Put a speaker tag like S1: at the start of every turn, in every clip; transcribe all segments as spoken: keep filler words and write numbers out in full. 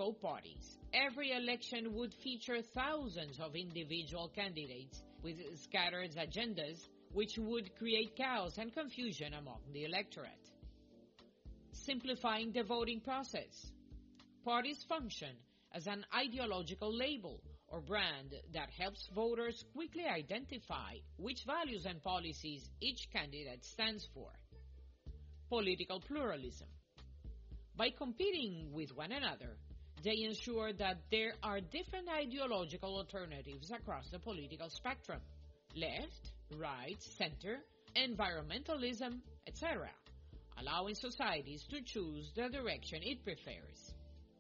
S1: political parties. Every election would feature thousands of individual candidates with scattered agendas, which would create chaos and confusion among the electorate. Simplifying the voting process. Parties function as an ideological label or brand that helps voters quickly identify which values and policies each candidate stands for. Political pluralism. By competing with one another, they ensure that there are different ideological alternatives across the political spectrum: left, right, center, environmentalism, et cetera, allowing societies to choose the direction it prefers.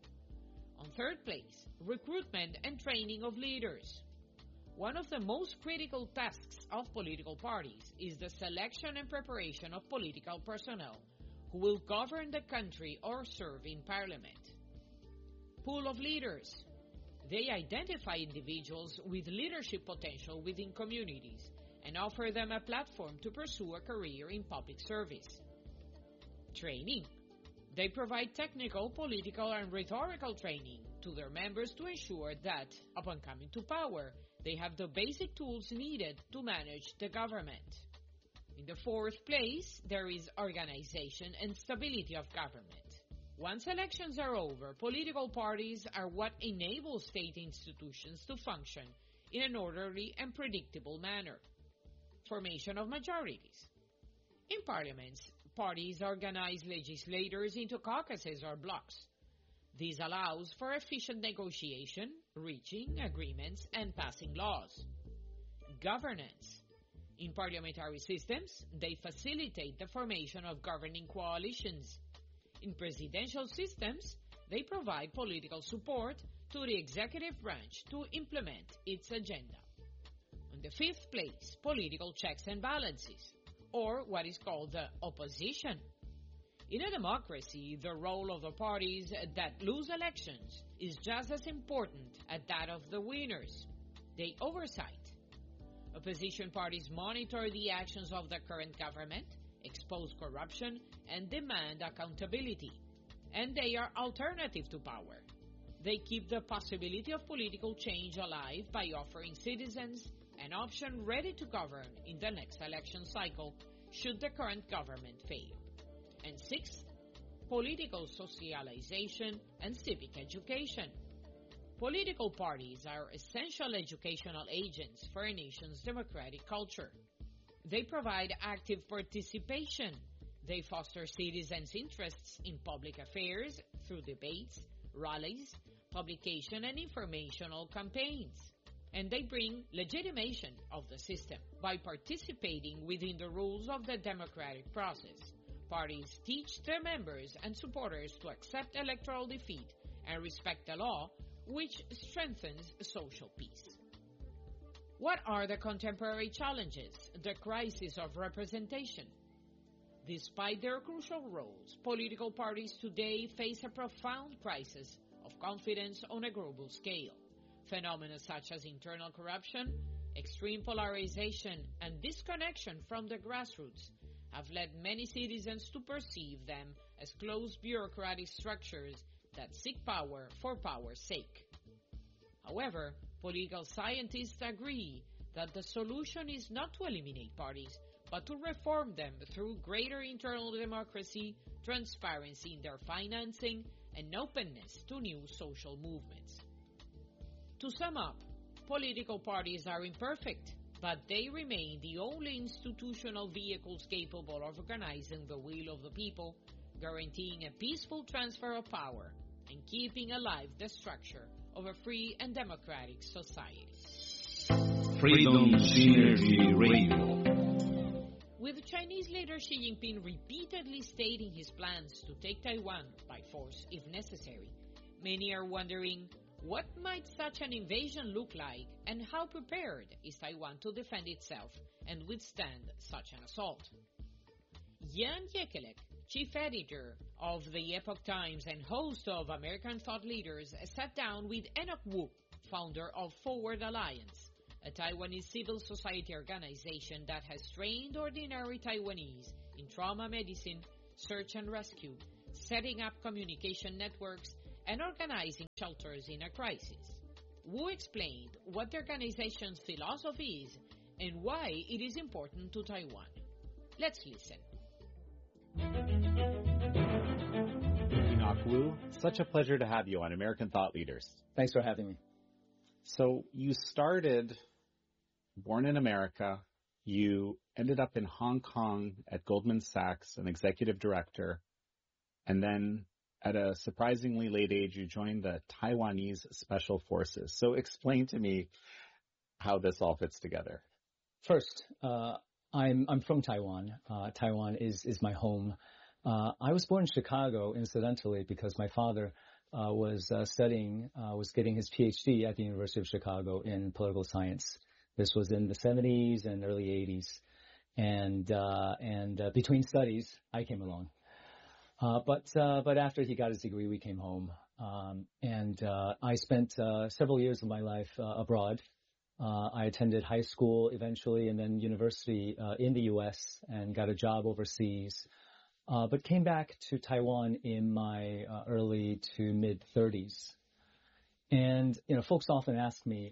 S1: On third place, recruitment and training of leaders. One of the most critical tasks of political parties is the selection and preparation of political personnel who will govern the country or serve in parliament. Pool of leaders. They identify individuals with leadership potential within communities and offer them a platform to pursue a career in public service. Training. They provide technical, political, and rhetorical training to their members to ensure that, upon coming to power, they have the basic tools needed to manage the government. In the fourth place, there is organization and stability of government. Once elections are over, political parties are what enable state institutions to function in an orderly and predictable manner. Formation of majorities. In parliaments, parties organize legislators into caucuses or blocks. This allows for efficient negotiation, reaching agreements, and passing laws. Governance. In parliamentary systems, they facilitate the formation of governing coalitions. In presidential systems, they provide political support to the executive branch to implement its agenda. On the fifth place, political checks and balances, or what is called the opposition. In a democracy, the role of the parties that lose elections is just as important as that of the winners. They oversight. Opposition parties monitor the actions of the current government, expose corruption, and demand accountability. And they are alternative to power. They keep the possibility of political change alive by offering citizens an option ready to govern in the next election cycle should the current government fail. And sixth, political socialization and civic education. Political parties are essential educational agents for a nation's democratic culture. They provide active participation. They foster citizens' interests in public affairs through debates, rallies, publication, and informational campaigns. And they bring legitimation of the system. By participating within the rules of the democratic process, parties teach their members and supporters to accept electoral defeat and respect the law, which strengthens social peace. What are the contemporary challenges? The crisis of representation. Despite their crucial roles, political parties today face a profound crisis of confidence on a global scale. Phenomena such as internal corruption, extreme polarization, and disconnection from the grassroots have led many citizens to perceive them as closed bureaucratic structures that seek power for power's sake. However, political scientists agree that the solution is not to eliminate parties, but to reform them through greater internal democracy, transparency in their financing, and openness to new social movements. To sum up, political parties are imperfect, but they remain the only institutional vehicles capable of organizing the will of the people, guaranteeing a peaceful transfer of power, and keeping alive the structure of a free and democratic society.
S2: Freedom Synergy Radio.
S1: With Chinese leader Xi Jinping repeatedly stating his plans to take Taiwan by force if necessary, many are wondering, what might such an invasion look like, and how prepared is Taiwan to defend itself and withstand such an assault? Jan Jekielek, chief editor of the Epoch Times and host of American Thought Leaders, sat down with Enoch Wu, founder of Forward Alliance, a Taiwanese civil society organization that has trained ordinary Taiwanese in trauma medicine, search and rescue, setting up communication networks, and organizing shelters in a crisis. Wu explained what the organization's philosophy is and why it is important to Taiwan. Let's listen.
S3: Enoch Wu, such a pleasure to have you on American Thought Leaders.
S4: Thanks for having me.
S3: So you started, born in America, you ended up in Hong Kong at Goldman Sachs, an executive director, and then at a surprisingly late age, you joined the Taiwanese Special Forces. So explain to me how this all fits together.
S4: First, uh, I'm I'm from Taiwan. Uh, Taiwan is is my home. Uh, I was born in Chicago, incidentally, because my father uh, was uh, studying, uh, was getting his P H D at the University of Chicago in political science. This was in the seventies and early eighties, and uh, and uh, between studies, I came along. Uh, but uh, but after he got his degree, we came home, um, and uh, I spent uh, several years of my life uh, abroad. Uh, I attended high school eventually, and then university uh, in the U S and got a job overseas. Uh, but came back to Taiwan in my uh, early to mid thirties, and you know, folks often ask me,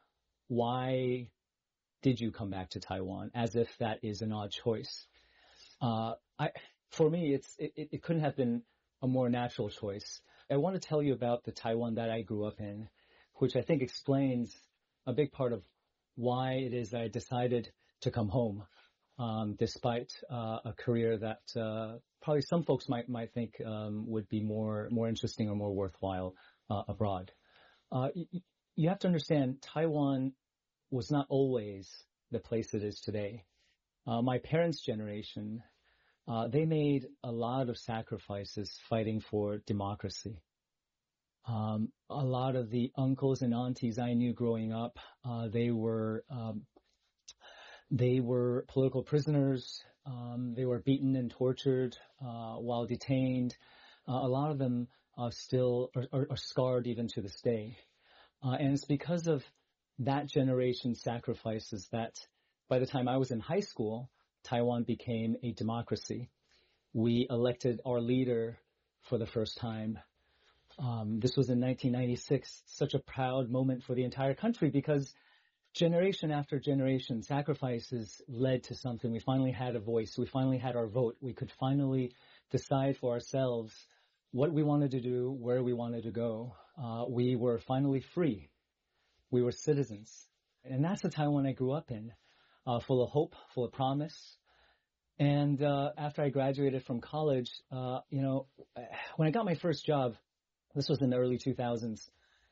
S4: why did you come back to Taiwan? As if that is an odd choice. Uh, I. For me, it's it, it couldn't have been a more natural choice. I want to tell you about the Taiwan that I grew up in, which I think explains a big part of why it is I decided to come home, um, despite uh, a career that uh, probably some folks might might think um, would be more more interesting or more worthwhile uh, abroad. Uh, you, you have to understand, Taiwan was not always the place it is today. Uh, my parents' generation. Uh, they made a lot of sacrifices fighting for democracy. Um, a lot of the uncles and aunties I knew growing up, uh, they were um, they were political prisoners. Um, they were beaten and tortured uh, while detained. Uh, a lot of them uh, still are, are, are scarred even to this day. Uh, and it's because of that generation's sacrifices that by the time I was in high school, Taiwan became a democracy. We elected our leader for the first time. Um, this was in nineteen ninety-six, such a proud moment for the entire country because generation after generation, sacrifices led to something. We finally had a voice. We finally had our vote. We could finally decide for ourselves what we wanted to do, where we wanted to go. Uh, we were finally free. We were citizens. And that's the Taiwan I grew up in. Uh, full of hope, full of promise. And uh, after I graduated from college, uh, you know, when I got my first job, this was in the early two thousands,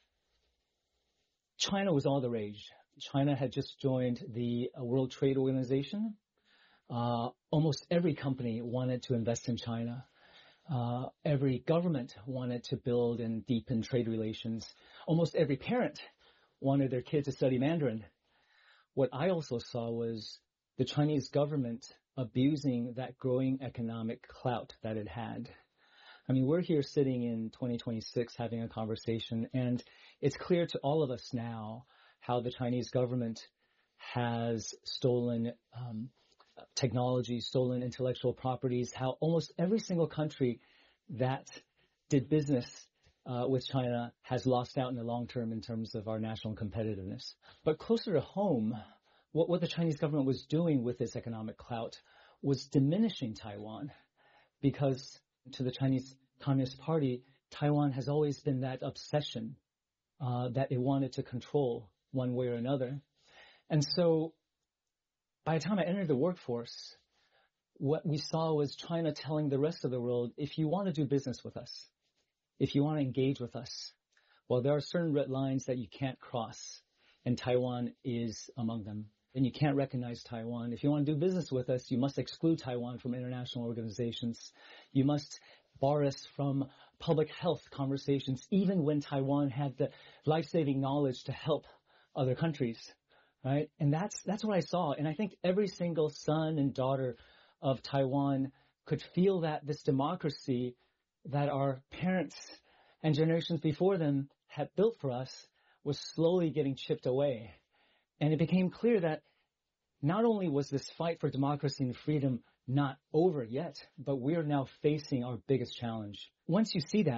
S4: China was all the rage. China had just joined the uh, World Trade Organization. Uh, almost every company wanted to invest in China. Uh, every government wanted to build and deepen trade relations. Almost every parent wanted their kid to study Mandarin. What I also saw was the Chinese government abusing that growing economic clout that it had. I mean, we're here sitting in twenty twenty-six having a conversation, and it's clear to all of us now how the Chinese government has stolen um, technology, stolen intellectual properties, how almost every single country that did business Uh, with China has lost out in the long term in terms of our national competitiveness. But closer to home, what, what the Chinese government was doing with this economic clout was diminishing Taiwan, because to the Chinese Communist Party, Taiwan has always been that obsession uh, that it wanted to control one way or another. And so by the time I entered the workforce, what we saw was China telling the rest of the world, if you want to do business with us, if you want to engage with us, well, there are certain red lines that you can't cross, and Taiwan is among them. And you can't recognize Taiwan. If you want to do business with us, you must exclude Taiwan from international organizations. You must bar us from public health conversations, even when Taiwan had the life-saving knowledge to help other countries, right? And that's that's what I saw. And I think every single son and daughter of Taiwan could feel that this democracy that our parents and generations before them had built for us was slowly getting chipped away. And it became clear that not only was this fight for democracy and freedom not over yet, but we are now facing our biggest challenge. Once you see that,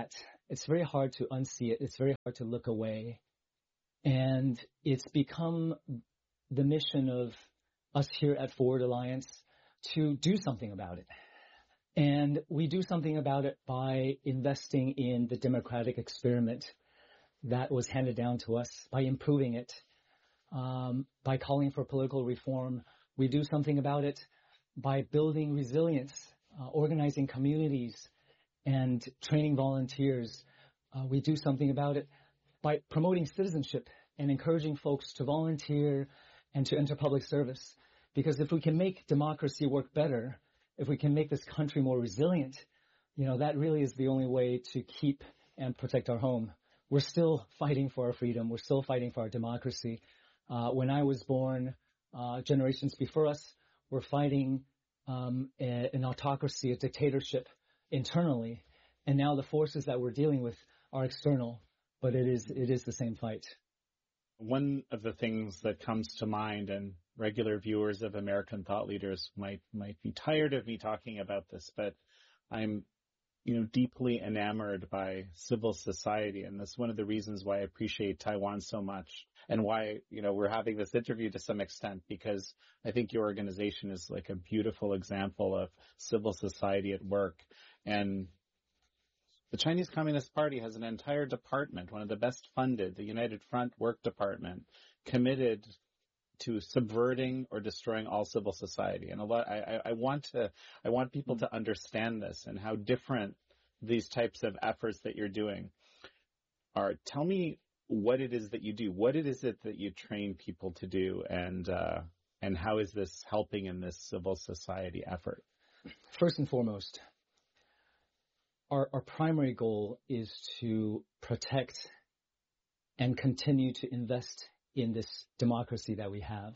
S4: it's very hard to unsee it. It's very hard to look away. And it's become the mission of us here at Forward Alliance to do something about it. And we do something about it by investing in the democratic experiment that was handed down to us, by improving it, um, by calling for political reform. We do something about it by building resilience, uh, organizing communities, and training volunteers. Uh, we do something about it by promoting citizenship and encouraging folks to volunteer and to enter public service. Because if we can make democracy work better, if we can make this country more resilient, you know, that really is the only way to keep and protect our home. We're still fighting for our freedom. We're still fighting for our democracy. Uh, when I was born, uh, generations before us were fighting um, a, an autocracy, a dictatorship internally. And now the forces that we're dealing with are external, but it is it is the same fight.
S3: One of the things that comes to mind, and regular viewers of American Thought Leaders might might be tired of me talking about this, but I'm, you know, deeply enamored by civil society, and that's one of the reasons why I appreciate Taiwan so much, and why, you know, we're having this interview to some extent, because I think your organization is like a beautiful example of civil society at work. And the Chinese Communist Party has an entire department, one of the best funded, the United Front Work Department, committed to subverting or destroying all civil society. And a lot, I, I want to, I want people to understand this and how different these types of efforts that you're doing are. Tell me what it is that you do. What it is it that you train people to do, and uh, and how is this helping in this civil society effort?
S4: First and foremost, Our, our primary goal is to protect and continue to invest in this democracy that we have.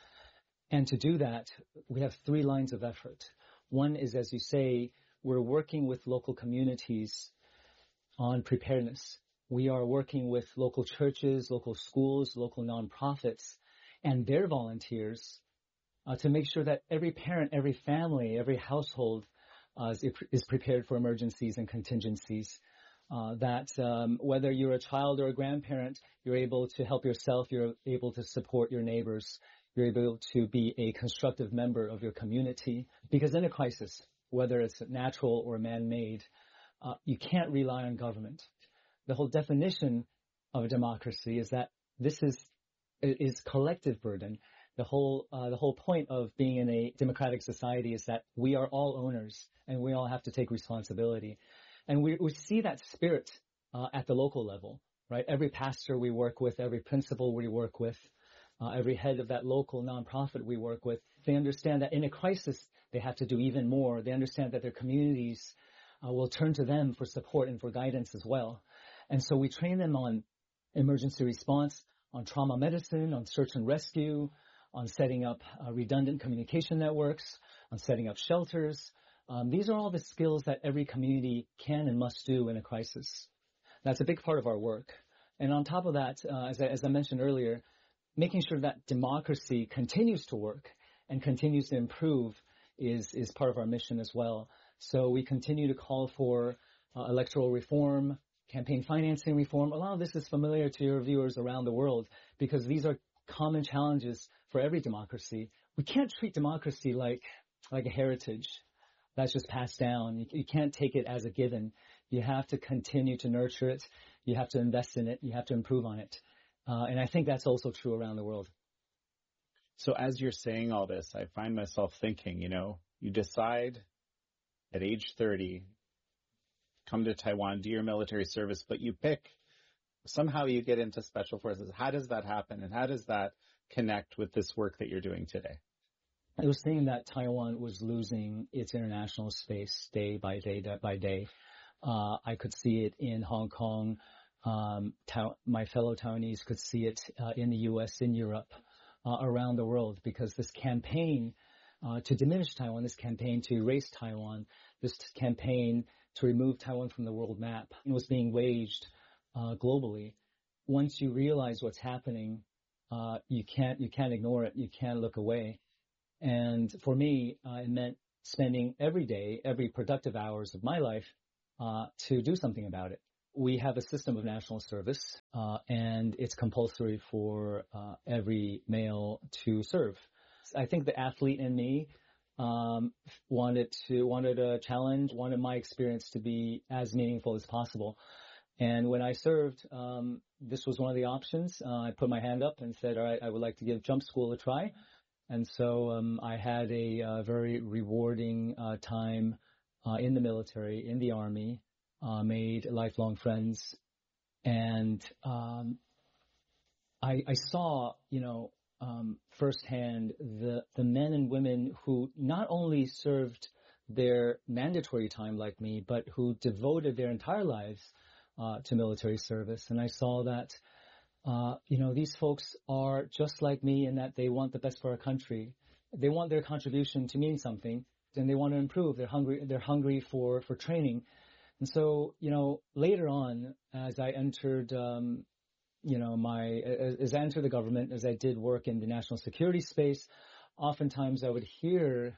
S4: And to do that, we have three lines of effort. One is, as you say, we're working with local communities on preparedness. We are working with local churches, local schools, local nonprofits, and their volunteers uh, to make sure that every parent, every family, every household Uh, is prepared for emergencies and contingencies, uh, that um, whether you're a child or a grandparent, you're able to help yourself, you're able to support your neighbors, you're able to be a constructive member of your community. Because in a crisis, whether it's natural or man-made, uh, you can't rely on government. The whole definition of a democracy is that this is is collective burden. The whole uh, the whole point of being in a democratic society is that we are all owners and we all have to take responsibility. And we, we see that spirit uh, at the local level, right? Every pastor we work with, every principal we work with, uh, every head of that local nonprofit we work with, they understand that in a crisis they have to do even more. They understand that their communities uh, will turn to them for support and for guidance as well. And so we train them on emergency response, on trauma medicine, on search and rescue, on setting up uh, redundant communication networks, on setting up shelters. Um, these are all the skills that every community can and must do in a crisis. That's a big part of our work. And on top of that, uh, as, I, as I mentioned earlier, making sure that democracy continues to work and continues to improve is, is part of our mission as well. So we continue to call for uh, electoral reform, campaign financing reform. A lot of this is familiar to your viewers around the world because these are common challenges for every democracy. We can't treat democracy like like a heritage that's just passed down. You, you can't take it as a given. You have to continue to nurture it. You have to invest in it. You have to improve on it. Uh, and I think that's also true around the world.
S3: So as you're saying all this, I find myself thinking, you know, you decide at age thirty, come to Taiwan, do your military service, but you pick, somehow you get into special forces. How does that happen? And how does that connect with this work that you're doing today?
S4: I was saying that Taiwan was losing its international space day by day, day by day. Uh, I could see it in Hong Kong. Um, Ta- my fellow Taiwanese could see it uh, in the U S, in Europe, uh, around the world, because this campaign uh, to diminish Taiwan, this campaign to erase Taiwan, this campaign to remove Taiwan from the world map was being waged uh, globally. Once you realize what's happening, uh, you can't you can't ignore it. You can't look away. And for me, uh, it meant spending every day, every productive hours of my life uh, to do something about it. we have a system of national service, uh, and it's compulsory for uh, every male to serve. I think the athlete in me um, wanted to wanted a challenge, wanted my experience to be as meaningful as possible. And when I served, um, this was one of the options. Uh, I put my hand up and said, all right, I would like to give jump school a try. And so um, I had a uh, very rewarding uh, time uh, in the military, in the Army, uh, made lifelong friends. And um, I, I saw, you know, um, firsthand the, the men and women who not only served their mandatory time like me, but who devoted their entire lives uh, to military service. And I saw that Uh, you know, these folks are just like me in that they want the best for our country. They want their contribution to mean something, and they want to improve. They're hungry. They're hungry for, for training. And so, you know, later on, as I entered, um, you know, my as, as I entered the government, as I did work in the national security space, oftentimes I would hear,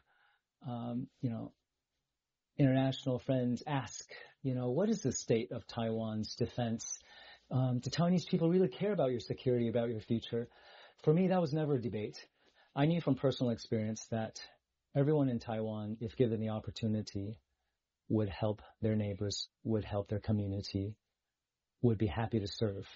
S4: um, you know, international friends ask, you know, what is the state of Taiwan's defense? Um, do Taiwanese people really care about your security, about your future? For me, that was never a debate. I knew from personal experience that everyone in Taiwan, if given the opportunity, would help their neighbors, would help their community, would be happy to serve.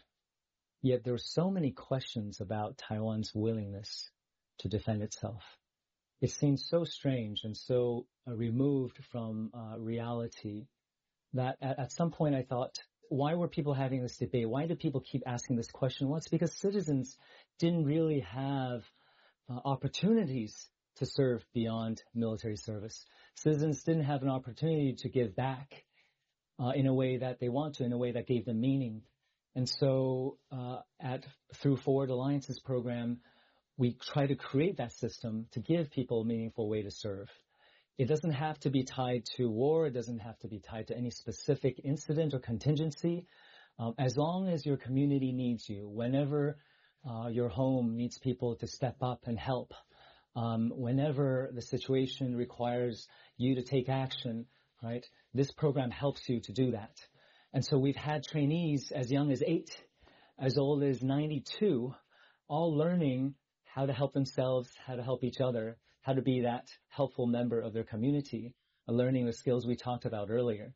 S4: Yet there were so many questions about Taiwan's willingness to defend itself. It seemed so strange and so uh, removed from uh, reality that at, at some point I thought, why were people having this debate? Why did people keep asking this question? Well, it's because citizens didn't really have uh, opportunities to serve beyond military service. Citizens didn't have an opportunity to give back uh, in a way that they want to, in a way that gave them meaning. And so uh, at through Forward Alliance's program, we try to create that system to give people a meaningful way to serve. It doesn't have to be tied to war. It doesn't have to be tied to any specific incident or contingency. Um, as long as your community needs you, whenever uh, your home needs people to step up and help, um, whenever the situation requires you to take action, right, this program helps you to do that. And so we've had trainees as young as eight, as old as ninety-two, all learning how to help themselves, how to help each other, how to be that helpful member of their community, learning the skills we talked about earlier.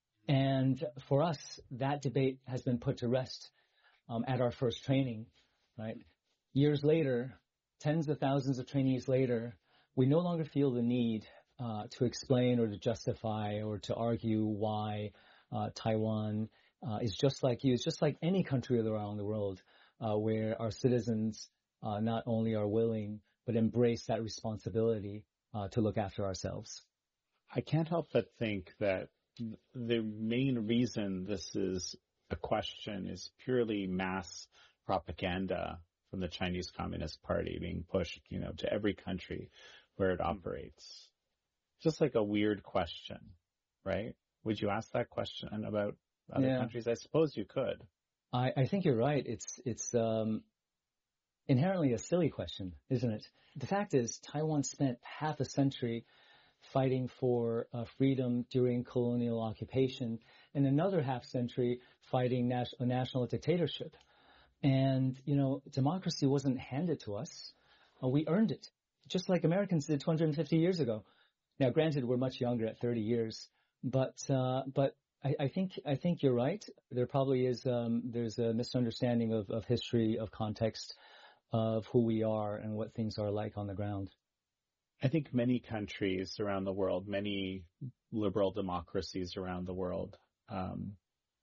S4: And for us, that debate has been put to rest um, at our first training, right? Years later, tens of thousands of trainees later, we no longer feel the need uh, to explain or to justify or to argue why uh, Taiwan uh, is just like you. It's just like any country around the world uh, where our citizens uh, not only are willing but embrace that responsibility uh, to look after ourselves.
S3: I can't help but think that the main reason this is a question is purely mass propaganda from the Chinese Communist Party being pushed, you know, to every country where it operates. Just like a weird question, right? Would you ask that question about other
S4: yeah.
S3: countries? I suppose you could.
S4: I, I think you're right. It's, it's, um, inherently a silly question, isn't it? The fact is, Taiwan spent half a century fighting for uh, freedom during colonial occupation and another half century fighting nas- a national dictatorship. And, you know, democracy wasn't handed to us. Uh, we earned it, just like Americans did two hundred fifty years ago. Now, granted, we're much younger at thirty years, but uh, but I, I think I think you're right. There probably is um, there's a misunderstanding of, of history, of context, of who we are and what things are like on the ground.
S3: I think many countries around the world, many liberal democracies around the world, um,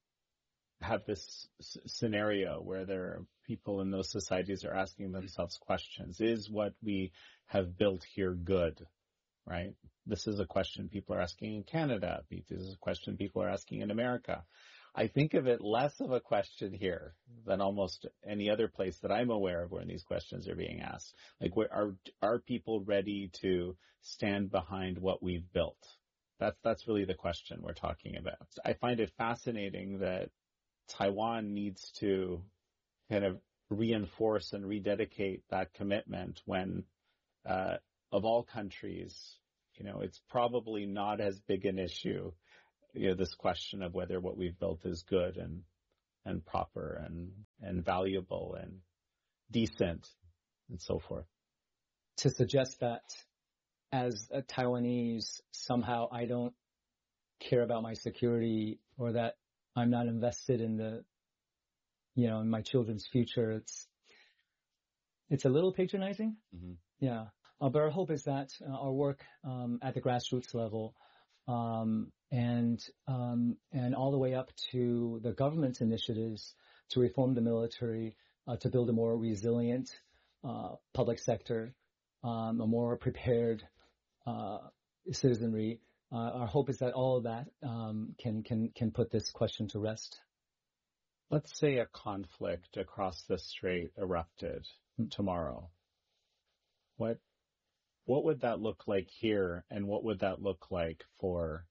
S3: have this s- scenario where there are people in those societies are asking themselves questions. Is what we have built here good, right? This is a question people are asking in Canada. This is a question people are asking in America. I think of it less of a question here than almost any other place that I'm aware of when these questions are being asked. Like, where, are are people ready to stand behind what we've built? That's that's really the question we're talking about. I find it fascinating that Taiwan needs to kind of reinforce and rededicate that commitment when, uh, of all countries, you know, it's probably not as big an issue you know, this question of whether what we've built is good and and proper and and valuable and decent and so forth.
S4: To suggest that as a Taiwanese, somehow I don't care about my security or that I'm not invested in the, you know, in my children's future, it's it's a little patronizing. Mm-hmm. Yeah. Uh, but our hope is that uh, our work um, at the grassroots level um, and um, and all the way up to the government's initiatives to reform the military, uh, to build a more resilient uh, public sector, um, a more prepared uh, citizenry. Uh, our hope is that all of that um, can can can put this question to rest.
S3: Let's say a conflict across the strait erupted tomorrow. What what would that look like here, and what would that look like for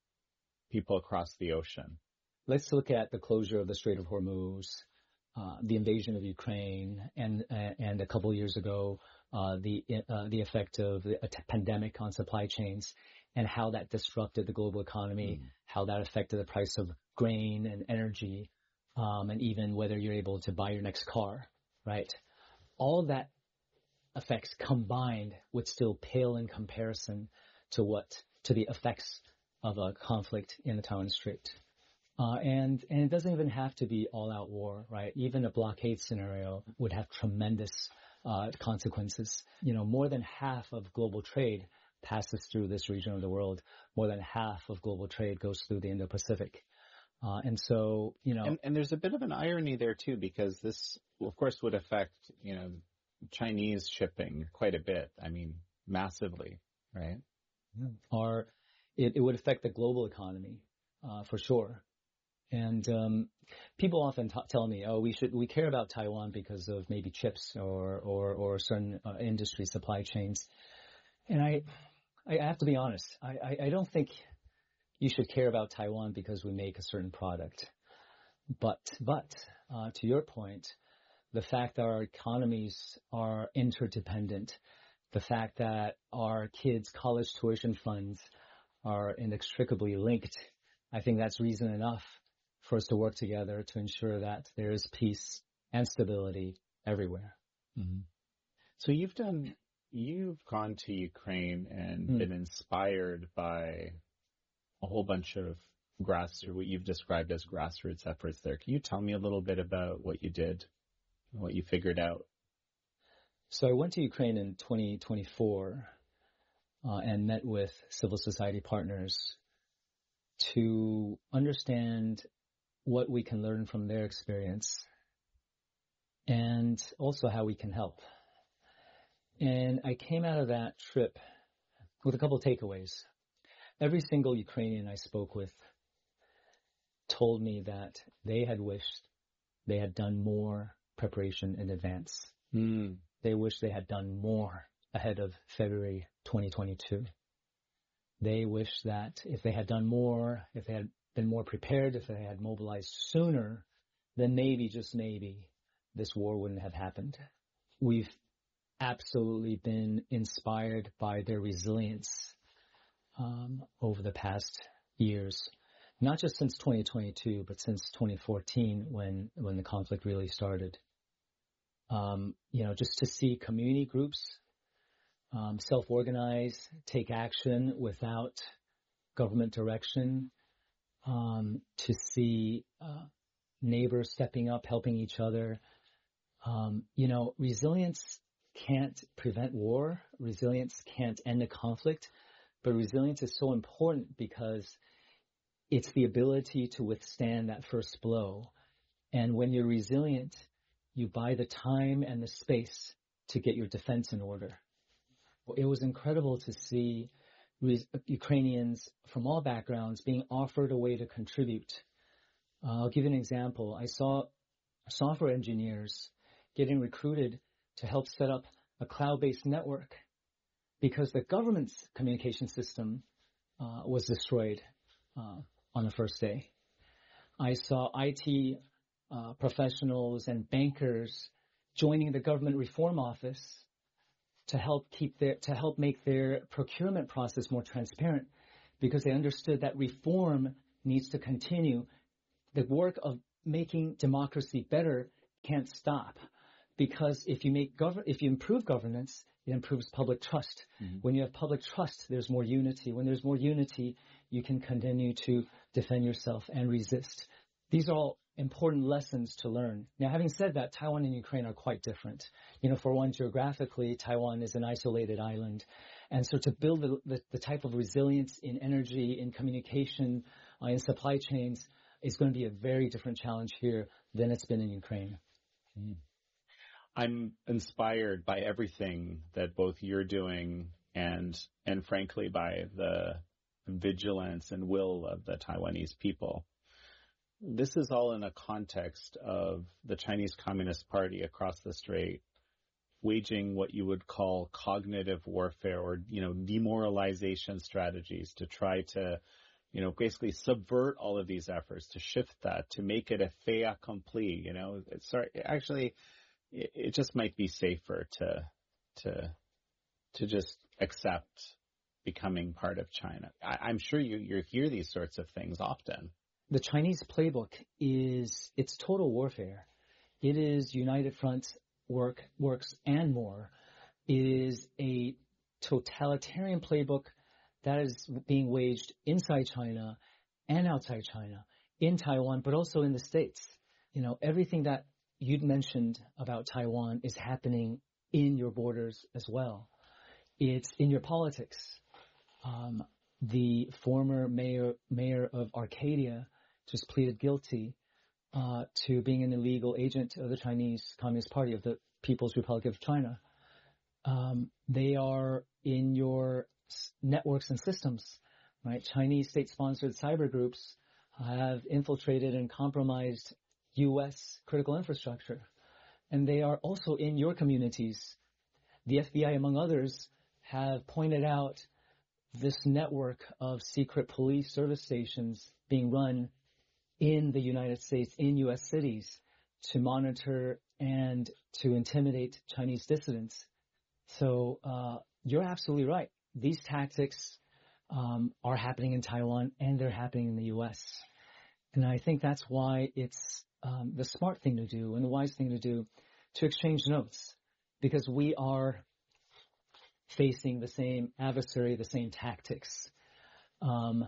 S3: people across the ocean?
S4: Let's look at the closure of the Strait of Hormuz, uh, the invasion of Ukraine, and and a couple of years ago, uh, the uh, the effect of the pandemic on supply chains, and how that disrupted the global economy, mm. how that affected the price of grain and energy, um, and even whether you're able to buy your next car, right? All of that effects combined would still pale in comparison to what, to the effects of a conflict in the Taiwan Strait. Uh, and, and it doesn't even have to be all-out war, right? Even a blockade scenario would have tremendous uh, consequences. You know, more than half of global trade passes through this region of the world. More than half of global trade goes through the Indo-Pacific. Uh, and so, you know.
S3: And, and there's a bit of an irony there, too, because this, of course, would affect, you know, Chinese shipping quite a bit. I mean, massively, right?
S4: Yeah. Or it, it would affect the global economy, uh, for sure. And um, people often t- tell me, oh, we should we care about Taiwan because of maybe chips or or, or certain uh, industry supply chains. And I I have to be honest, I, I, I don't think you should care about Taiwan because we make a certain product. But but uh, to your point, the fact that our economies are interdependent, the fact that our kids' college tuition funds are inextricably linked, I think that's reason enough for us to work together to ensure that there is peace and stability everywhere.
S3: Mm-hmm. So you've done, you've gone to Ukraine and mm. been inspired by a whole bunch of grass, or what you've described as grassroots efforts there. Can you tell me a little bit about what you did, what you figured out?
S4: So I went to Ukraine in twenty twenty-four uh, and met with civil society partners to understand what we can learn from their experience and also how we can help. And I came out of that trip with a couple of takeaways. Every single Ukrainian I spoke with told me that they had wished they had done more preparation in advance.
S3: Mm.
S4: They wish they had done more ahead of February twenty twenty-two. They wish that if they had done more, if they had been more prepared, if they had mobilized sooner, then maybe, just maybe, this war wouldn't have happened. We've absolutely been inspired by their resilience um, over the past years, not just since twenty twenty-two, but since twenty fourteen when when the conflict really started. Um, you know, just to see community groups um, self-organize, take action without government direction, um, to see uh, neighbors stepping up, helping each other. Um, you know, resilience can't prevent war. Resilience can't end a conflict. But resilience is so important because it's the ability to withstand that first blow. And when you're resilient, you buy the time and the space to get your defense in order. It was incredible to see re- Ukrainians from all backgrounds being offered a way to contribute. Uh, I'll give you an example. I saw software engineers getting recruited to help set up a cloud-based network because the government's communication system uh, was destroyed uh, on the first day. I saw I T uh, professionals and bankers joining the government reform office to help keep their to help make their procurement process more transparent, because they understood that reform needs to continue. The work of making democracy better can't stop, because if you make gov- if you improve governance, it improves public trust. Mm-hmm. When you have public trust, there's more unity. When there's more unity, you can continue to defend yourself and resist. These are all important lessons to learn. Now, having said that, Taiwan and Ukraine are quite different. You know, for one, geographically, Taiwan is an isolated island. And so to build the, the, the type of resilience in energy, in communication, uh, in supply chains is going to be a very different challenge here than it's been in Ukraine.
S3: Mm. I'm inspired by everything that both you're doing and, and frankly, by the vigilance and will of the Taiwanese people. This is all in a context of the Chinese Communist Party across the strait waging what you would call cognitive warfare, or, you know, demoralization strategies to try to, you know, basically subvert all of these efforts, to shift that, to make it a fait accompli. You know, it's, sorry, actually, it, it just might be safer to, to, to just accept becoming part of China. I, I'm sure you, you hear these sorts of things often.
S4: The Chinese playbook is, it's total warfare. It is United Front work, works and more. It is a totalitarian playbook that is being waged inside China and outside China, in Taiwan, but also in the States. You know, everything that you'd mentioned about Taiwan is happening in your borders as well. It's in your politics. Um, the former mayor, mayor of Arcadia just pleaded guilty uh, to being an illegal agent of the Chinese Communist Party, of the People's Republic of China. Um, they are in your networks and systems, right? Chinese state-sponsored cyber groups have infiltrated and compromised U S critical infrastructure. And they are also in your communities. The F B I, among others, have pointed out this network of secret police service stations being run in the United States, in U S cities, to monitor and to intimidate Chinese dissidents. So uh, you're absolutely right. These tactics um, are happening in Taiwan, and they're happening in the U S. And I think that's why it's um, the smart thing to do and the wise thing to do to exchange notes, because we are facing the same adversary, the same tactics. Um,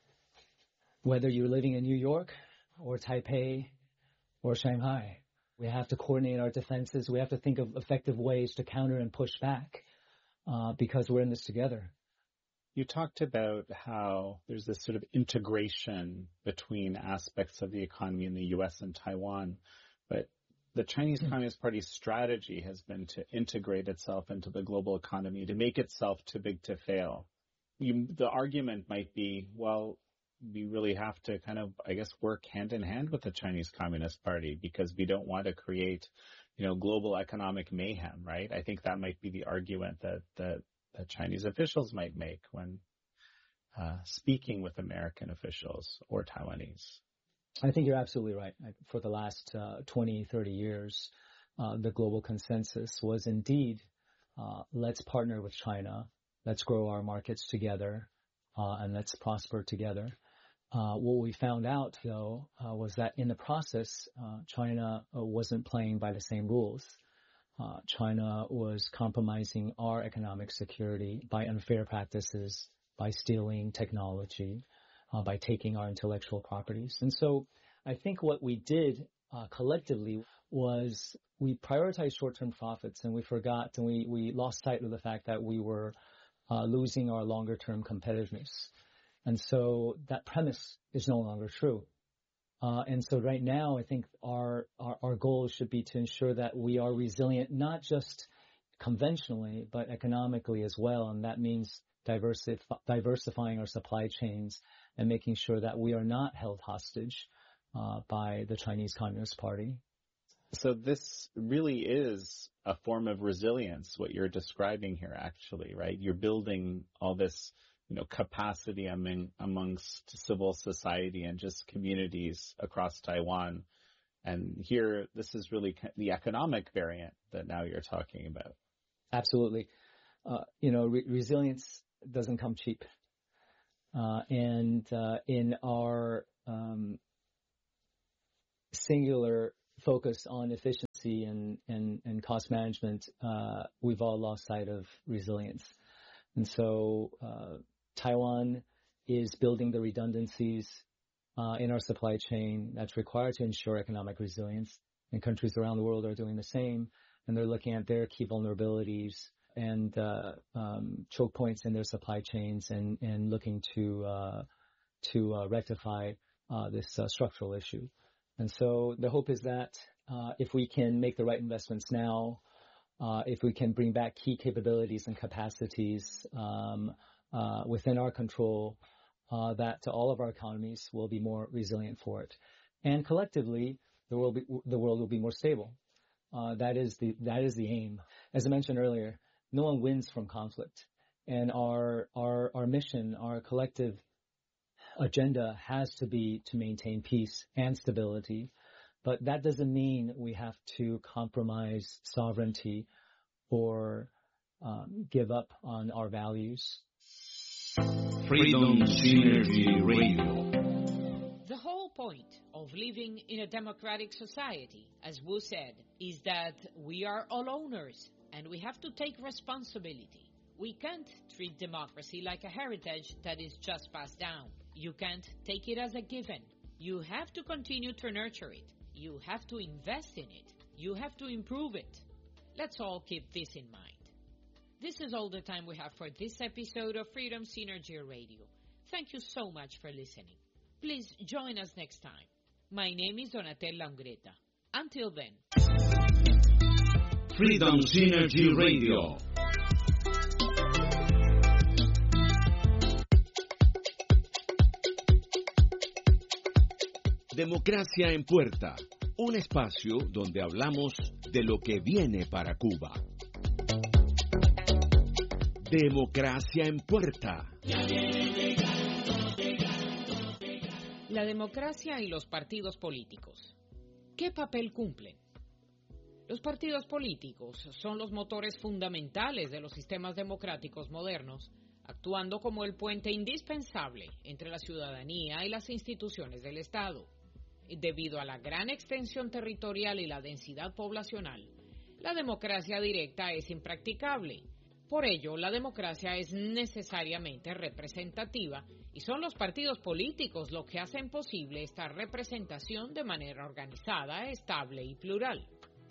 S4: whether you're living in New York or Taipei or Shanghai, we have to coordinate our defenses. We have to think of effective ways to counter and push back uh, because we're in this together.
S3: You talked about how there's this sort of integration between aspects of the economy in the U S and Taiwan, but the Chinese mm-hmm. Communist Party's strategy has been to integrate itself into the global economy, to make itself too big to fail. You, the argument might be, well, we really have to kind of, I guess, work hand in hand with the Chinese Communist Party because we don't want to create, you know, global economic mayhem, right? I think that might be the argument that, that, that Chinese officials might make when uh, speaking with American officials or Taiwanese.
S4: I think you're absolutely right. For the last uh, twenty, thirty years, uh, the global consensus was indeed, uh, let's partner with China, let's grow our markets together, uh, and let's prosper together. Uh, what we found out, though, uh, was that in the process, uh, China uh, wasn't playing by the same rules. Uh, China was compromising our economic security by unfair practices, by stealing technology, uh, by taking our intellectual properties. And so I think what we did uh, collectively was we prioritized short-term profits, and we forgot and we, we lost sight of the fact that we were uh, losing our longer-term competitiveness. And so that premise is no longer true. Uh, and so right now, I think our, our, our goal should be to ensure that we are resilient, not just conventionally, but economically as well. And that means diversif- diversifying our supply chains and making sure that we are not held hostage uh, by the Chinese Communist Party.
S3: So this really is a form of resilience, what you're describing here, actually, right? You're building all this, you know, capacity among, amongst civil society and just communities across Taiwan. And here, this is really the economic variant that now you're talking about.
S4: Absolutely. Uh, you know, re- resilience doesn't come cheap. Uh, and uh, in our um, singular focus on efficiency and, and, and cost management, uh, we've all lost sight of resilience. And so uh, Taiwan is building the redundancies uh, in our supply chain that's required to ensure economic resilience. And countries around the world are doing the same. And they're looking at their key vulnerabilities and uh, um, choke points in their supply chains and, and looking to uh, to uh, rectify uh, this uh, structural issue. And so the hope is that uh, if we can make the right investments now, uh, if we can bring back key capabilities and capacities um, uh, within our control, uh, that all of our economies will be more resilient for it. And collectively, the world, be, the world will be more stable. Uh, that is the that is the aim. As I mentioned earlier, no one wins from conflict, and our our our mission, our collective agenda has to be to maintain peace and stability. But that doesn't mean we have to compromise sovereignty or um, give up on our values.
S2: Freedom Synergy Radio.
S1: The whole point of living in a democratic society, as Wu said, is that we are all owners and we have to take responsibility. We can't treat democracy like a heritage that is just passed down. You can't take it as a given. You have to continue to nurture it. You have to invest in it. You have to improve it. Let's all keep this in mind. This is all the time we have for this episode of Freedom Synergy Radio. Thank you so much for listening. Please join us next time. My name is Donatella Ungreta. Until then.
S2: Freedom Synergy Radio. Democracia en Puerta, un espacio donde hablamos de lo que viene para Cuba. Democracia en Puerta.
S1: La democracia y los partidos políticos. ¿Qué papel cumplen? Los partidos políticos son los motores fundamentales de los sistemas democráticos modernos, actuando como el puente indispensable entre la ciudadanía y las instituciones del Estado. Debido a la gran extensión territorial y la densidad poblacional, la democracia directa es impracticable. Por ello, la democracia es necesariamente representativa y son los partidos políticos los que hacen posible esta representación de manera organizada, estable y plural.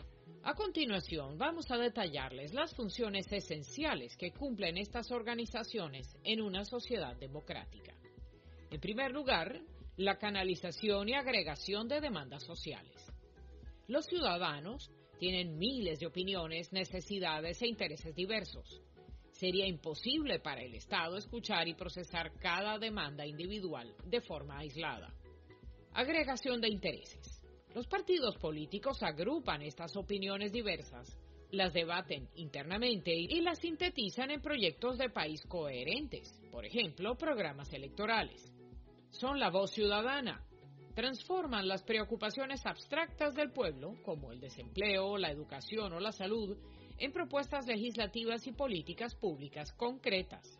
S1: A continuación, vamos a detallarles las funciones esenciales que cumplen estas organizaciones en una sociedad democrática. En primer lugar, la canalización y agregación de demandas sociales. Los ciudadanos tienen miles de opiniones, necesidades e intereses diversos. Sería imposible para el Estado escuchar y procesar cada demanda individual de forma aislada. Agregación de intereses. Los partidos políticos agrupan estas opiniones diversas, las debaten internamente y las sintetizan en proyectos de país coherentes, por ejemplo, programas electorales. Son la voz ciudadana. Transforman las preocupaciones abstractas del pueblo, como el desempleo, la educación o la salud, en propuestas legislativas y políticas públicas concretas.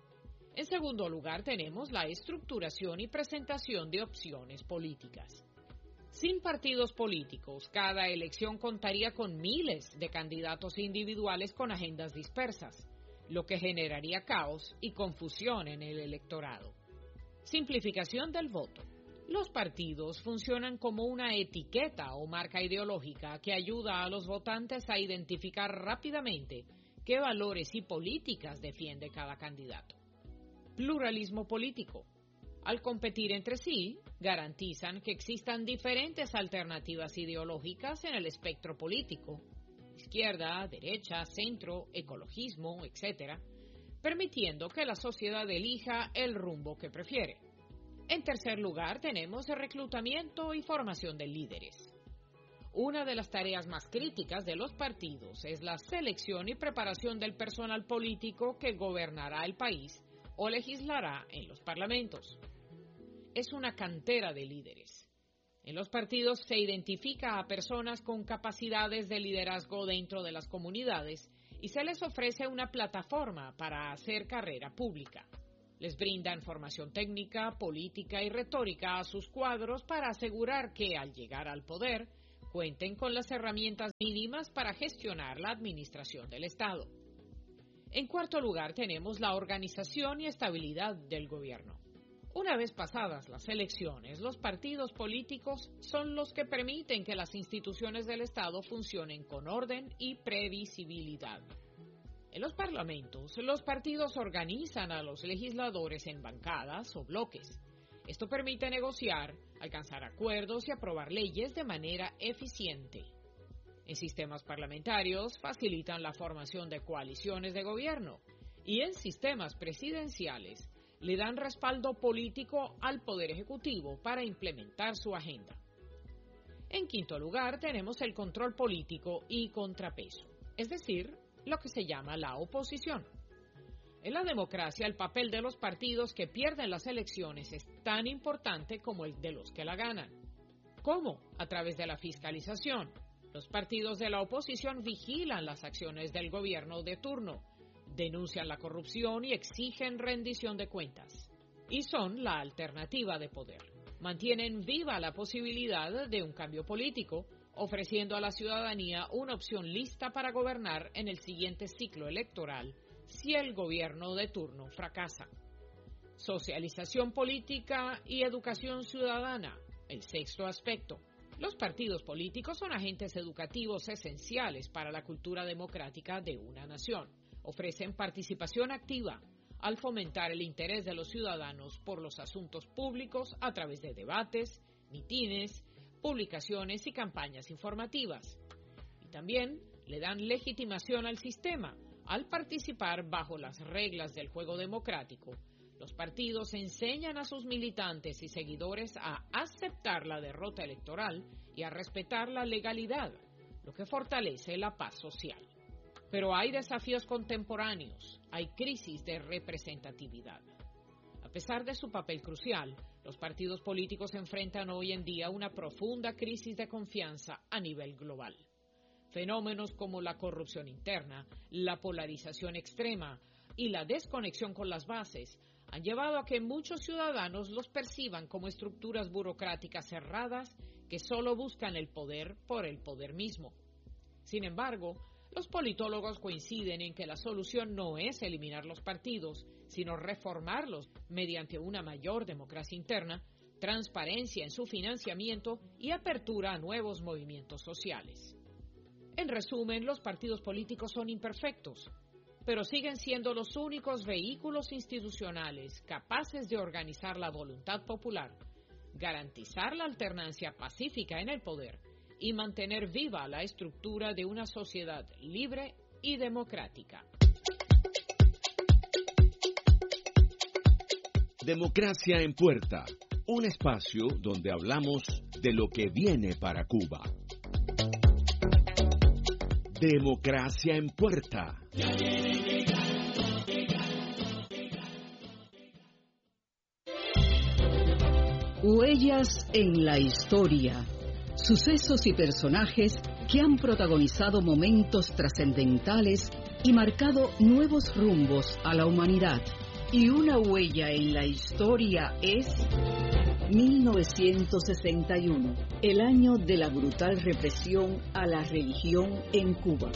S1: En segundo lugar, tenemos la estructuración y presentación de opciones políticas. Sin partidos políticos, cada elección contaría con miles de candidatos individuales con agendas dispersas, lo que generaría caos y confusión en el electorado. Simplificación del voto. Los partidos funcionan como una etiqueta o marca ideológica que ayuda a los votantes a identificar rápidamente qué valores y políticas defiende cada candidato. Pluralismo político. Al competir entre sí, garantizan que existan diferentes alternativas ideológicas en el espectro político, izquierda, derecha, centro, ecologismo, etcétera, permitiendo que la sociedad elija el rumbo que prefiere. En tercer lugar, tenemos el reclutamiento y formación de líderes. Una de las tareas más críticas de los partidos es la selección y preparación del personal político que gobernará el país o legislará en los parlamentos. Es una cantera de líderes. En los partidos se identifica a personas con capacidades de liderazgo dentro de las comunidades y se les ofrece una plataforma para hacer carrera pública. Les brindan formación técnica, política y retórica a sus cuadros para asegurar que, al llegar al poder, cuenten con las herramientas mínimas para gestionar la administración del Estado. En cuarto lugar, tenemos la organización y estabilidad del gobierno. Una vez pasadas las elecciones, los partidos políticos son los que permiten que las instituciones del Estado funcionen con orden y previsibilidad. En los parlamentos, los partidos organizan a los legisladores en bancadas o bloques. Esto permite negociar, alcanzar acuerdos y aprobar leyes de manera eficiente. En sistemas parlamentarios, facilitan la formación de coaliciones de gobierno y en sistemas presidenciales, le dan respaldo político al Poder Ejecutivo para implementar su agenda. En quinto lugar, tenemos el control político y contrapeso, es decir, lo que se llama la oposición. En la democracia, el papel de los partidos que pierden las elecciones es tan importante como el de los que la ganan. ¿Cómo? A través de la fiscalización. Los partidos de la oposición vigilan las acciones del gobierno de turno, denuncian la corrupción y exigen rendición de cuentas. Y son la alternativa de poder. Mantienen viva la posibilidad de un cambio político, ofreciendo a la ciudadanía una opción lista para gobernar en el siguiente ciclo electoral si el gobierno de turno fracasa. Socialización política y educación ciudadana, el sexto aspecto. Los partidos políticos son agentes educativos esenciales para la cultura democrática de una nación. Ofrecen participación activa al fomentar el interés de los ciudadanos por los asuntos públicos a través de debates, mitines, publicaciones y campañas informativas. Y también le dan legitimación al sistema al participar bajo las reglas del juego democrático. Los partidos enseñan a sus militantes y seguidores a aceptar la derrota electoral y a respetar la legalidad, lo que fortalece la paz social. Pero hay desafíos contemporáneos, hay crisis de representatividad. A pesar de su papel crucial, los partidos políticos enfrentan hoy en día una profunda crisis de confianza a nivel global. Fenómenos como la corrupción interna, la polarización extrema y la desconexión con las bases han llevado a que muchos ciudadanos los perciban como estructuras burocráticas cerradas que solo buscan el poder por el poder mismo. Sin embargo, los politólogos coinciden en que la solución no es eliminar los partidos, sino reformarlos mediante una mayor democracia interna, transparencia en su financiamiento y apertura a nuevos movimientos sociales. En resumen, los partidos políticos son imperfectos, pero siguen siendo los únicos vehículos institucionales capaces de organizar la voluntad popular, garantizar la alternancia pacífica en el poder y mantener viva la estructura de una sociedad libre y democrática.
S2: Democracia en Puerta, un espacio donde hablamos de lo que viene para Cuba. Democracia en Puerta.
S5: Huellas en la historia. Sucesos y personajes que han protagonizado momentos trascendentales y marcado nuevos rumbos a la humanidad. Y una huella en la historia es mil novecientos sesenta y uno, el año de la brutal represión a la religión en Cuba.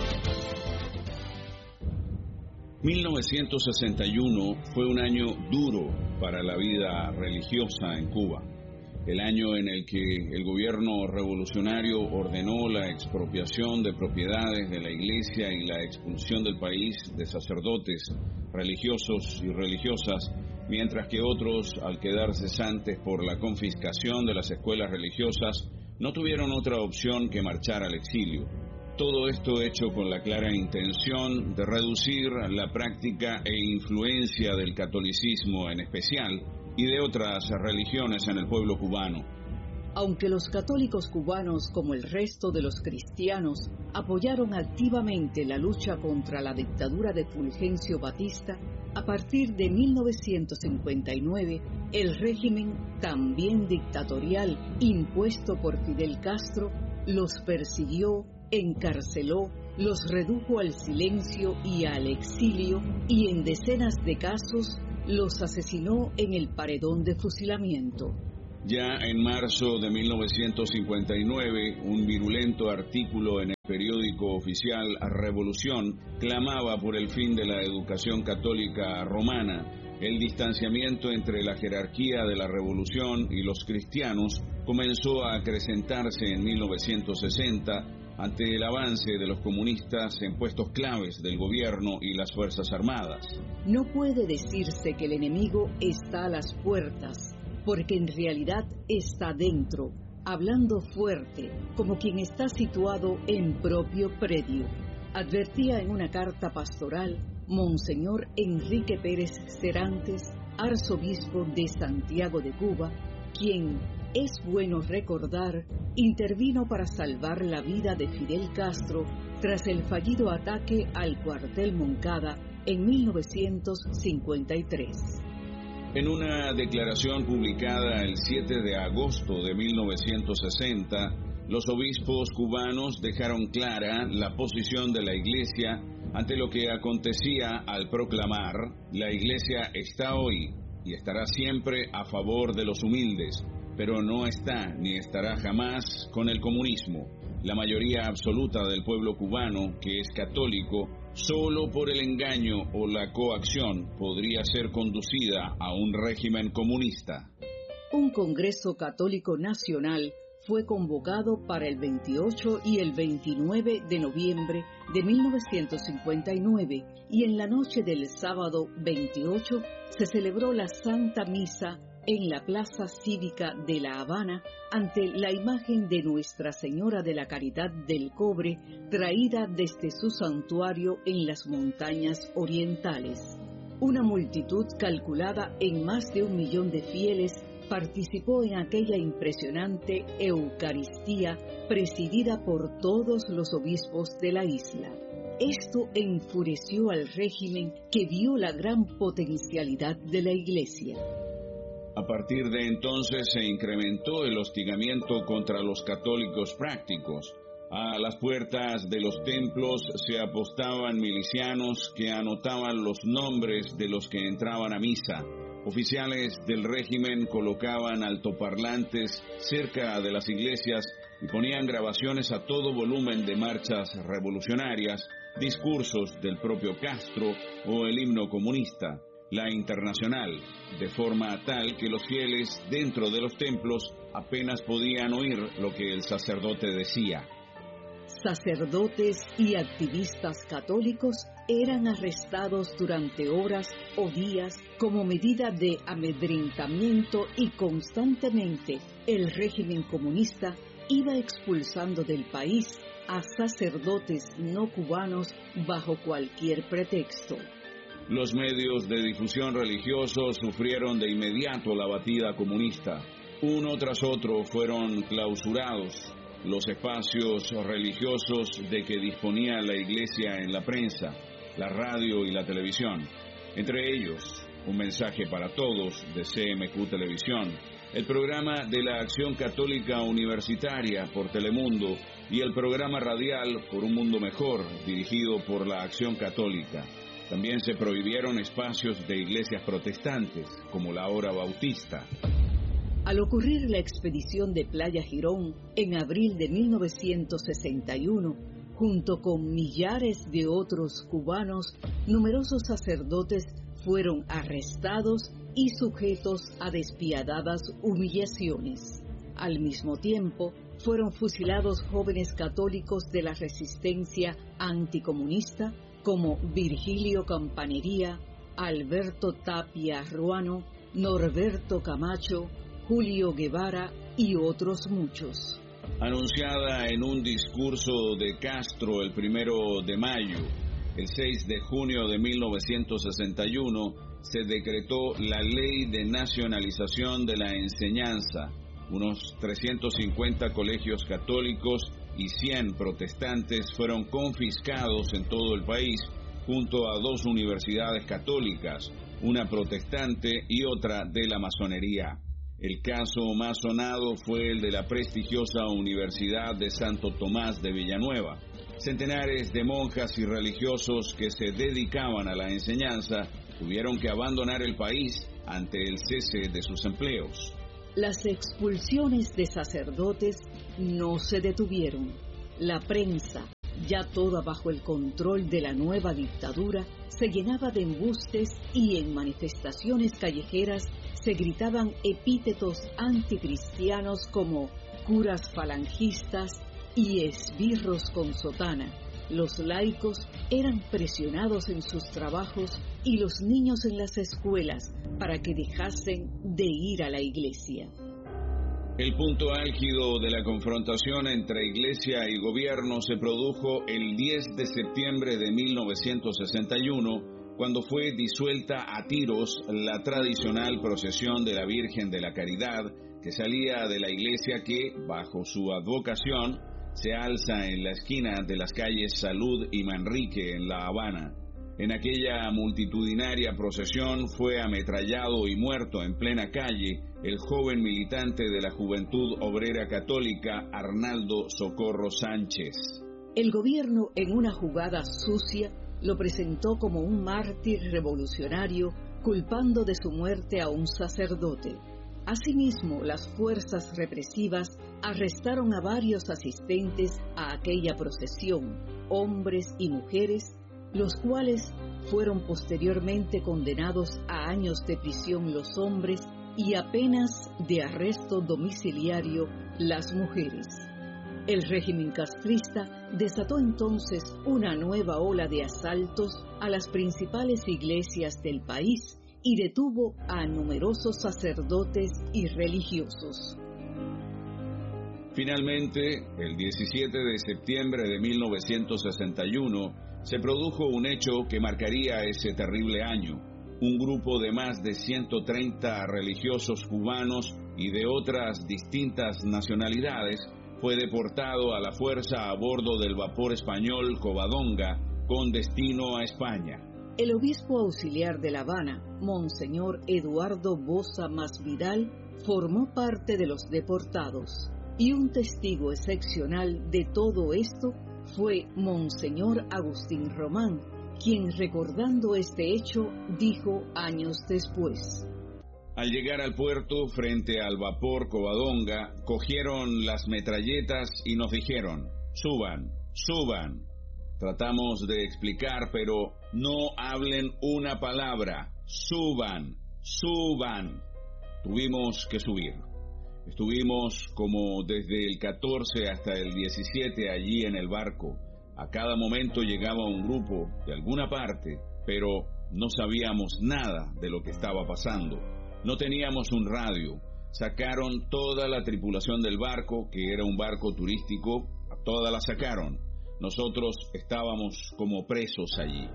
S6: mil novecientos sesenta y uno fue un año duro para la vida religiosa en Cuba. El año en el que el gobierno revolucionario ordenó la expropiación de propiedades de la iglesia y la expulsión del país de sacerdotes, religiosos y religiosas, mientras que otros, al quedar cesantes por la confiscación de las escuelas religiosas, no tuvieron otra opción que marchar al exilio. Todo esto hecho con la clara intención de reducir la práctica e influencia del catolicismo en especial y de otras religiones en el pueblo cubano.
S5: Aunque los católicos cubanos, como el resto de los cristianos, apoyaron activamente la lucha contra la dictadura de Fulgencio Batista, a partir de mil novecientos cincuenta y nueve, el régimen, también dictatorial, impuesto por Fidel Castro, los persiguió, encarceló, los redujo al silencio y al exilio, y en decenas de casos los asesinó en el paredón de fusilamiento.
S6: Ya en marzo de mil novecientos cincuenta y nueve, un virulento artículo en el periódico oficial Revolución clamaba por el fin de la educación católica romana. El distanciamiento entre la jerarquía de la revolución y los cristianos comenzó a acrecentarse en mil novecientos sesenta ante el avance de los comunistas en puestos claves del gobierno y las Fuerzas Armadas.
S5: No puede decirse que el enemigo está a las puertas, porque en realidad está dentro, hablando fuerte, como quien está situado en propio predio, advertía en una carta pastoral Monseñor Enrique Pérez Serantes, arzobispo de Santiago de Cuba, quien, es bueno recordar, intervino para salvar la vida de Fidel Castro tras el fallido ataque al cuartel Moncada en mil novecientos cincuenta y tres.
S6: En una declaración publicada el siete de agosto de mil novecientos sesenta, los obispos cubanos dejaron clara la posición de la Iglesia ante lo que acontecía al proclamar: la Iglesia está hoy y estará siempre a favor de los humildes, pero no está ni estará jamás con el comunismo. La mayoría absoluta del pueblo cubano, que es católico, solo por el engaño o la coacción podría ser conducida a un régimen comunista.
S5: Un Congreso Católico Nacional fue convocado para el veintiocho y el veintinueve de noviembre de mil novecientos cincuenta y nueve, y en la noche del sábado veintiocho se celebró la Santa Misa en la Plaza Cívica de La Habana ante la imagen de Nuestra Señora de la Caridad del Cobre, traída desde su santuario en las montañas orientales. Una multitud calculada en más de un millón de fieles participó en aquella impresionante Eucaristía presidida por todos los obispos de la isla. Esto enfureció al régimen, que vio la gran potencialidad de la Iglesia.
S6: A partir de entonces se incrementó el hostigamiento contra los católicos prácticos. A las puertas de los templos se apostaban milicianos que anotaban los nombres de los que entraban a misa. Oficiales del régimen colocaban altoparlantes cerca de las iglesias y ponían grabaciones a todo volumen de marchas revolucionarias, discursos del propio Castro o el himno comunista, la Internacional, de forma tal que los fieles dentro de los templos apenas podían oír lo que el sacerdote decía.
S5: Sacerdotes y activistas católicos eran arrestados durante horas o días como medida de amedrentamiento, y constantemente el régimen comunista iba expulsando del país a sacerdotes no cubanos bajo cualquier pretexto.
S6: Los medios de difusión religiosos sufrieron de inmediato la batida comunista. Uno tras otro fueron clausurados los espacios religiosos de que disponía la Iglesia en la prensa, la radio y la televisión. Entre ellos, Un mensaje para todos de C M Q Televisión, el programa de la Acción Católica Universitaria por Telemundo y el programa radial Por un Mundo Mejor, dirigido por la Acción Católica. También se prohibieron espacios de iglesias protestantes, como la Hora Bautista.
S5: Al ocurrir la expedición de Playa Girón en abril de mil novecientos sesenta y uno, junto con millares de otros cubanos, numerosos sacerdotes fueron arrestados y sujetos a despiadadas humillaciones. Al mismo tiempo, fueron fusilados jóvenes católicos de la resistencia anticomunista como Virgilio Campanería, Alberto Tapia Ruano, Norberto Camacho, Julio Guevara y otros muchos.
S6: Anunciada en un discurso de Castro el primero de mayo, el seis de junio de mil novecientos sesenta y uno se decretó la Ley de Nacionalización de la Enseñanza. Unos trescientos cincuenta colegios católicos y cien protestantes fueron confiscados en todo el país, junto a dos universidades católicas, una protestante y otra de la masonería. El caso más sonado fue el de la prestigiosa Universidad de Santo Tomás de Villanueva. Centenares de monjas y religiosos que se dedicaban a la enseñanza tuvieron que abandonar el país ante el cese de sus empleos.
S5: Las expulsiones de sacerdotes no se detuvieron. La prensa, ya toda bajo el control de la nueva dictadura, se llenaba de embustes y en manifestaciones callejeras se gritaban epítetos anticristianos como curas falangistas y esbirros con sotana. Los laicos eran presionados en sus trabajos y los niños en las escuelas para que dejasen de ir a la iglesia.
S6: El punto álgido de la confrontación entre iglesia y gobierno se produjo el diez de septiembre de mil novecientos sesenta y uno, cuando fue disuelta a tiros la tradicional procesión de la Virgen de la Caridad, que salía de la iglesia que, bajo su advocación, se alza en la esquina de las calles Salud y Manrique en La Habana. En aquella multitudinaria procesión fue ametrallado y muerto en plena calle el joven militante de la Juventud Obrera Católica, Arnaldo Socorro Sánchez.
S5: El gobierno, en una jugada sucia, lo presentó como un mártir revolucionario, culpando de su muerte a un sacerdote. Asimismo, las fuerzas represivas arrestaron a varios asistentes a aquella procesión, hombres y mujeres, los cuales fueron posteriormente condenados a años de prisión los hombres y a penas de arresto domiciliario las mujeres. El régimen castrista desató entonces una nueva ola de asaltos a las principales iglesias del país y detuvo a numerosos sacerdotes y religiosos.
S6: Finalmente, el diecisiete de septiembre de mil novecientos sesenta y uno, se produjo un hecho que marcaría ese terrible año. Un grupo de más de ciento treinta religiosos cubanos y de otras distintas nacionalidades fue deportado a la fuerza a bordo del vapor español Covadonga con destino a España.
S5: El obispo auxiliar de La Habana, Monseñor Eduardo Boza Masvidal, formó parte de los deportados, y un testigo excepcional de todo esto fue Monseñor Agustín Román, quien, recordando este hecho, dijo años después:
S6: Al llegar al puerto, frente al vapor Covadonga, cogieron las metralletas y nos dijeron: suban, suban. Tratamos de explicar, pero no hablen una palabra. Suban, suban. Tuvimos que subir. Estuvimos como desde el catorce hasta el diecisiete allí en el barco. A cada momento llegaba un grupo de alguna parte, pero no sabíamos nada de lo que estaba pasando. No teníamos un radio. Sacaron toda la tripulación del barco, que era un barco turístico, a toda la sacaron. Nosotros estábamos como presos allí.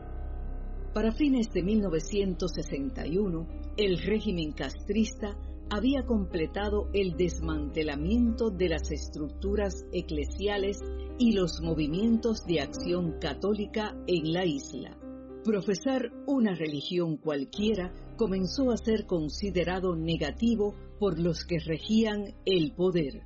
S5: Para fines de mil novecientos sesenta y uno, el régimen castrista había completado el desmantelamiento de las estructuras eclesiales y los movimientos de acción católica en la isla. Profesar una religión cualquiera comenzó a ser considerado negativo por los que regían el poder.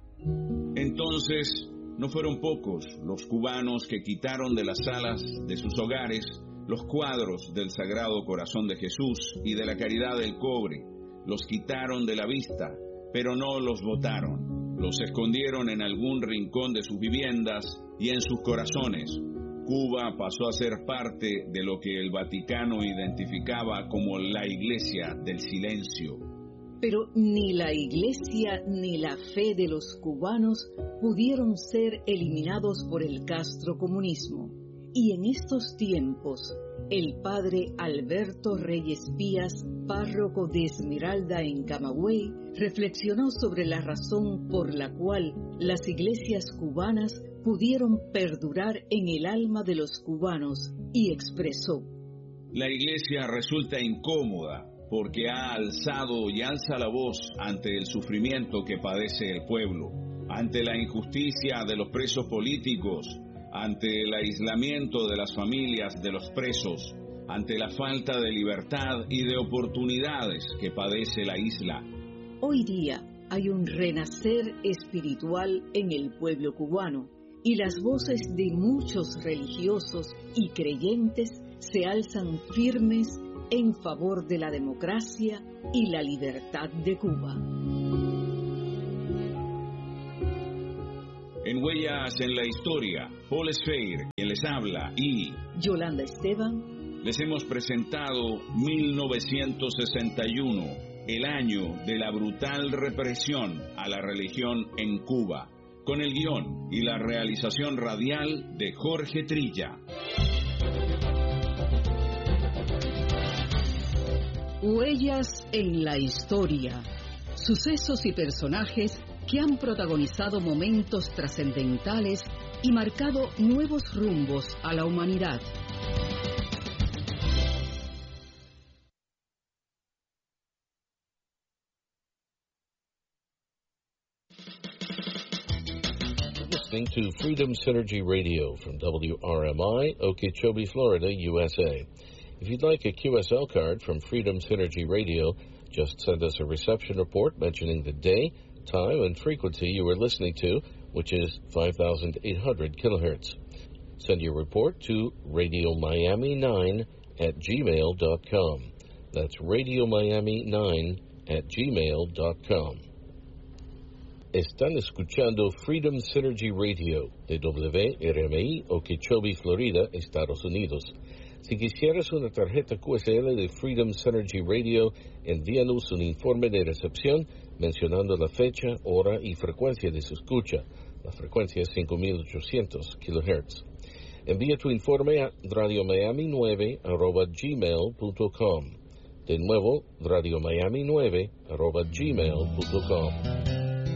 S6: Entonces, no fueron pocos los cubanos que quitaron de las salas de sus hogares los cuadros del Sagrado Corazón de Jesús y de la Caridad del Cobre. Los quitaron de la vista, pero no los botaron. Los escondieron en algún rincón de sus viviendas y en sus corazones. Cuba pasó a ser parte de lo que el Vaticano identificaba como la Iglesia del Silencio.
S5: Pero ni la Iglesia ni la fe de los cubanos pudieron ser eliminados por el castrocomunismo. Y en estos tiempos, el padre Alberto Reyes Pías, párroco de Esmeralda en Camagüey, reflexionó sobre la razón por la cual las iglesias cubanas pudieron perdurar en el alma de los cubanos y expresó:
S6: La iglesia resulta incómoda porque ha alzado y alza la voz ante el sufrimiento que padece el pueblo, ante la injusticia de los presos políticos, ante el aislamiento de las familias de los presos, ante la falta de libertad y de oportunidades que padece la isla.
S5: Hoy día hay un renacer espiritual en el pueblo cubano y las voces de muchos religiosos y creyentes se alzan firmes en favor de la democracia y la libertad de Cuba.
S6: En Huellas en la Historia, Paul Sfeir, quien les habla, y
S5: Yolanda Esteban,
S6: les hemos presentado mil novecientos sesenta y uno, el año de la brutal represión a la religión en Cuba, con el guión y la realización radial de Jorge Trilla.
S5: Huellas en la Historia. Sucesos y personajes que han protagonizado momentos trascendentales y marcado nuevos rumbos a la humanidad.
S7: Listening to Freedom Synergy Radio from W R M I, Okeechobee, Florida, U S A. If you'd like a Q S L card from Freedom Synergy Radio, just send us a reception report mentioning the day, time, and frequency you were listening to, which is five thousand eight hundred kilohertz. Send your report to radio miami nine at gmail dot com. That's radio miami nine at gmail dot com. Están escuchando Freedom Synergy Radio de W R M I, Okeechobee, Florida, Estados Unidos. Si quisieras una tarjeta Q S L de Freedom Synergy Radio, envíanos un informe de recepción mencionando la fecha, hora y frecuencia de su escucha. La frecuencia es cinco mil ochocientos kilohertz. Envía tu informe a radio miami nueve arroba gmail punto com. De nuevo, radio miami nueve arroba gmail punto com.